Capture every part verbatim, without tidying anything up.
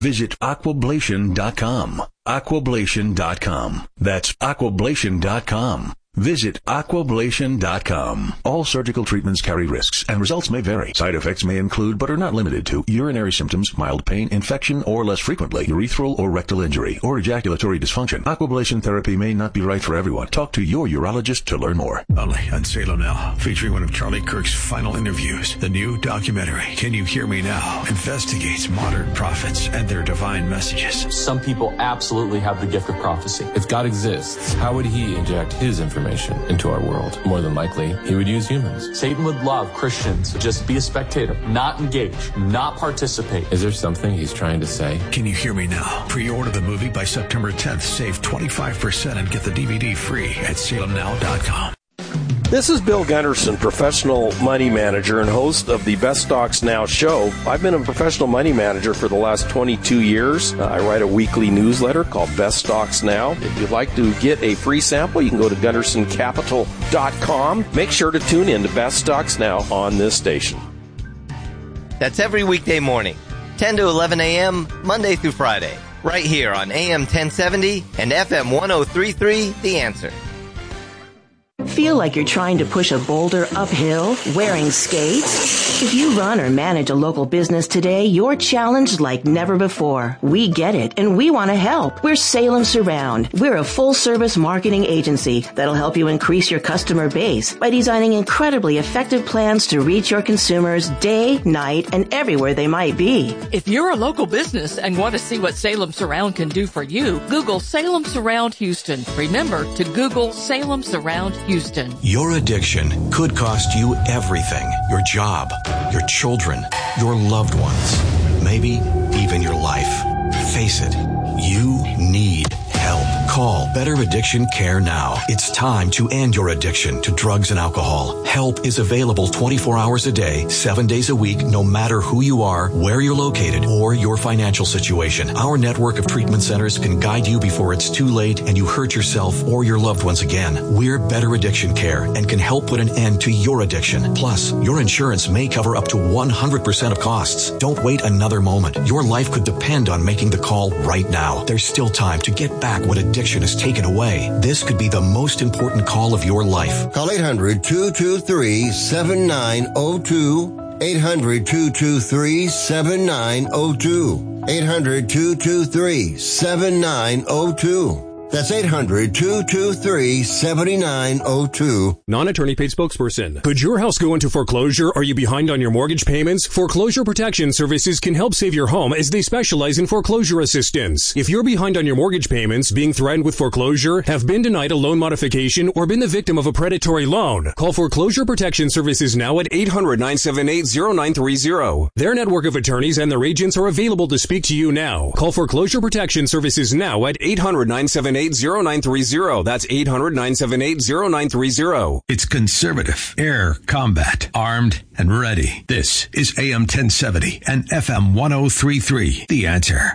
Visit aquablation dot com. aquablation dot com. That's aquablation dot com. Visit aquablation dot com. All surgical treatments carry risks, and results may vary. Side effects may include, but are not limited to, urinary symptoms, mild pain, infection, or less frequently, urethral or rectal injury, or ejaculatory dysfunction. Aquablation therapy may not be right for everyone. Talk to your urologist to learn more. Only on Salem Now, featuring one of Charlie Kirk's final interviews. The new documentary, Can You Hear Me Now?, investigates modern prophets and their divine messages. Some people absolutely have the gift of prophecy. If God exists, how would he inject his information into our world? More than likely, he would use humans. Satan would love Christians to just be a spectator, not engage, not participate. Is there something he's trying to say? Can You Hear Me Now? Pre-order the movie by September tenth. Save twenty-five percent and get the D V D free at salem now dot com. This is Bill Gunderson, professional money manager and host of the Best Stocks Now show. I've been a professional money manager for the last twenty-two years. Uh, I write a weekly newsletter called Best Stocks Now. If you'd like to get a free sample, you can go to gunderson capital dot com. Make sure to tune in to Best Stocks Now on this station. That's every weekday morning, ten to eleven a.m., Monday through Friday, right here on A M ten seventy and F M one oh three point three, The Answer. Feel like you're trying to push a boulder uphill wearing skates? If you run or manage a local business today, you're challenged like never before. We get it, and we want to help. We're Salem Surround. We're a full-service marketing agency that'll help you increase your customer base by designing incredibly effective plans to reach your consumers day, night, and everywhere they might be. If you're a local business and want to see what Salem Surround can do for you, Google Salem Surround Houston. Remember to Google Salem Surround Houston. Houston. Your addiction could cost you everything. Your job, your children, your loved ones, maybe even your life. Face it, you need help. Call Better Addiction Care now. It's time to end your addiction to drugs and alcohol. Help is available twenty-four hours a day, seven days a week, no matter who you are, where you're located, or your financial situation. Our network of treatment centers can guide you before it's too late and you hurt yourself or your loved ones again. We're Better Addiction Care and can help put an end to your addiction. Plus, your insurance may cover up to one hundred percent of costs. Don't wait another moment. Your life could depend on making the call right now. There's still time to get back what addiction is taken away. This could be the most important call of your life. Call eight hundred, two two three, seven nine zero two. eight hundred, two two three, seven nine zero two. eight hundred, two two three, seven nine zero two. That's eight hundred, two two three, seven nine zero two. Non-attorney paid spokesperson. Could your house go into foreclosure? Are you behind on your mortgage payments? Foreclosure Protection Services can help save your home as they specialize in foreclosure assistance. If you're behind on your mortgage payments, being threatened with foreclosure, have been denied a loan modification, or been the victim of a predatory loan, call Foreclosure Protection Services now at eight hundred, nine seven eight, zero nine three zero. Their network of attorneys and their agents are available to speak to you now. Call Foreclosure Protection Services now at eight hundred, nine seven eight, zero nine three zero. That's eight hundred, nine seven eight, zero nine three zero. It's conservative, air combat, armed and ready. This is A M ten seventy and F M one oh three point three. The Answer.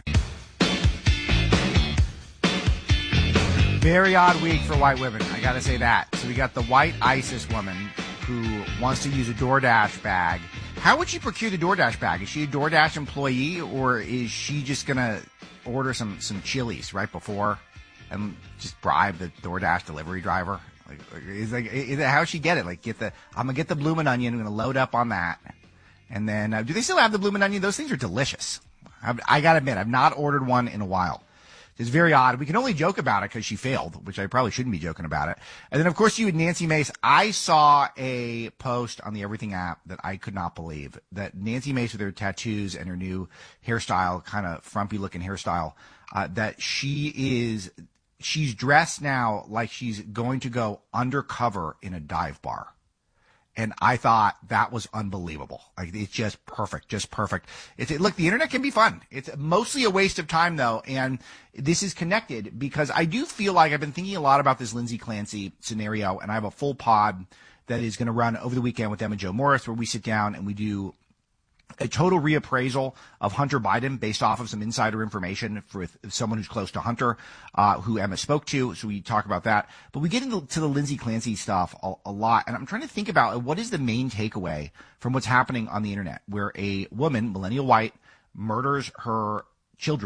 Very odd week for white women. I got to say that. So we got the white ISIS woman who wants to use a DoorDash bag. How would she procure the DoorDash bag? Is she a DoorDash employee, or is she just going to order some, some chilies right before and just bribe the DoorDash delivery driver? Like, is like, is it, how'd she get it? Like, get the, I'm gonna get the bloomin' onion. I'm gonna load up on that, and then uh, do they still have the bloomin' onion? Those things are delicious. I've, I gotta admit, I've not ordered one in a while. It's very odd. We can only joke about it because she failed, which I probably shouldn't be joking about it. And then, of course, you had Nancy Mace. I saw a post on the Everything app that I could not believe, that Nancy Mace with her tattoos and her new hairstyle, kind of frumpy-looking hairstyle, uh, that she is. She's dressed now like she's going to go undercover in a dive bar. And I thought that was unbelievable. Like, it's just perfect, just perfect. It's, it, look, the internet can be fun. It's mostly a waste of time, though. And this is connected because I do feel like I've been thinking a lot about this Lindsay Clancy scenario. And I have a full pod that is going to run over the weekend with Emma Jo Morris, where we sit down and we do a total reappraisal of Hunter Biden based off of some insider information for someone who's close to Hunter, uh, who Emma spoke to. So we talk about that. But we get into to the Lindsay Clancy stuff a, a lot. And I'm trying to think about what is the main takeaway from what's happening on the internet, where a woman, millennial white, murders her children.